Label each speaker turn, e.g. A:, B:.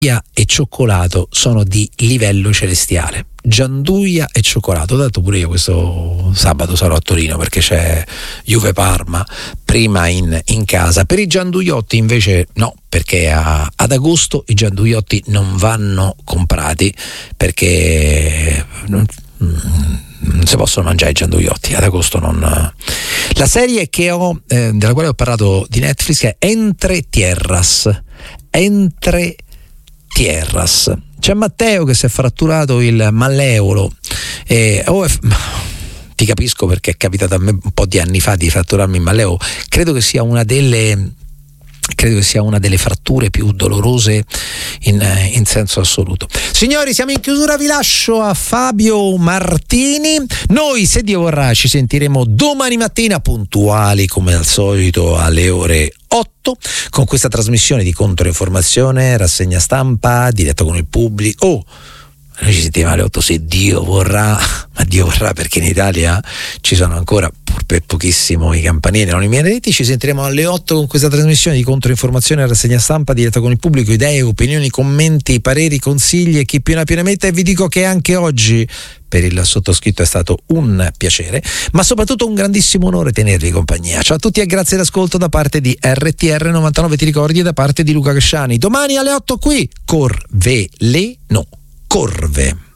A: e cioccolato sono di livello celestiale. Gianduia e cioccolato. Dato pure io questo sabato sarò a Torino perché c'è Juve Parma prima in casa. Per i gianduiotti invece no, perché ad agosto i gianduiotti non vanno comprati perché non si possono mangiare i gianduiotti ad agosto. Non. La serie che della quale ho parlato di Netflix è Entre Tierras. C'è Matteo che si è fratturato il malleolo. Ti capisco perché è capitato a me un po' di anni fa di fratturarmi il malleolo. Credo che sia una delle fratture più dolorose in senso assoluto. Signori, siamo in chiusura, vi lascio a Fabio Martini. Noi, se Dio vorrà, ci sentiremo domani mattina puntuali come al solito alle ore 8 con questa trasmissione di controinformazione, rassegna stampa, diretta con il pubblico. Noi ci sentiamo alle 8 se Dio vorrà, ma Dio vorrà perché in Italia ci sono ancora pur per pochissimo i campanili, non i miei eredi. Ci sentiremo alle 8 con questa trasmissione di controinformazione, rassegna stampa, diretta con il pubblico, idee, opinioni, commenti, pareri, consigli e chi più ne ha più ne metta. E vi dico che anche oggi per il sottoscritto è stato un piacere, ma soprattutto un grandissimo onore tenervi compagnia. Ciao a tutti e grazie d'ascolto da parte di RTR 99, ti ricordi, e da parte di Luca Casciani. Domani alle 8 qui, Corveleno. Corve.